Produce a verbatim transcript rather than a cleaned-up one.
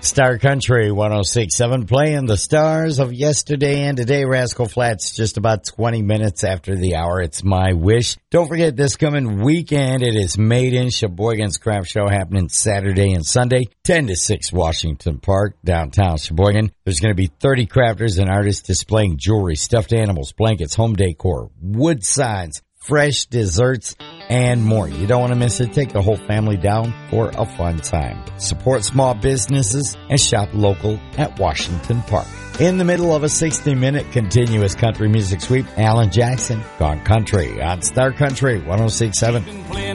Star Country one oh six point seven playing the stars of yesterday and today. Rascal Flatts just about twenty minutes after the hour. It's My Wish. Don't forget this coming weekend. It is Made in Sheboygan's Craft Show happening Saturday and Sunday, ten to six Washington Park, downtown Sheboygan. There's going to be thirty crafters and artists displaying jewelry, stuffed animals, blankets, home decor, wood signs, fresh desserts, and more. You don't want to miss it. Take the whole family down for a fun time. Support small businesses and shop local at Washington Park. In the middle of a sixty-minute continuous country music sweep, Alan Jackson, Gone Country on Star Country one oh six point seven.